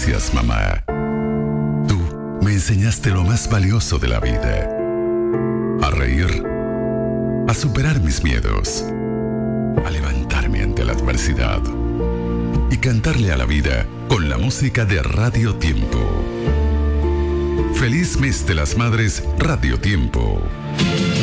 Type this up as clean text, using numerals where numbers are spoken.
Gracias, mamá. Tú me enseñaste lo más valioso de la vida. A reír, a superar mis miedos, a levantarme ante la adversidad y cantarle a la vida con la música de Radio Tiempo. Feliz mes de las madres, Radio Tiempo.